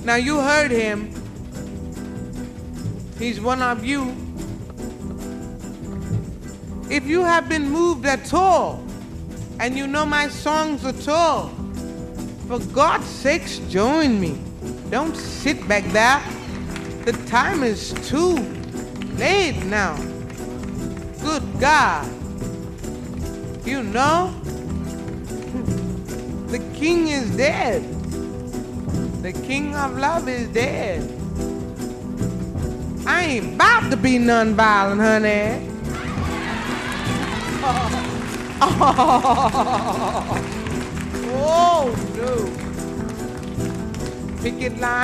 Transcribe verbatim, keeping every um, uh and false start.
Now you heard him. He's one of you. If you have been moved at all, and you know my songs at all, for God's sakes, join me. Don't sit back there. The time is too late now. Good God. You know, the king is dead. The king of love is dead. I ain't about to be non-violent, honey. Oh, oh no. Picket line.